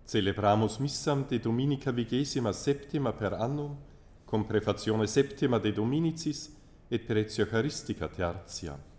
Celebramus missam de Dominica 27ª per annum, cum prefazione septima de Dominicis et per Eucharistica tertia.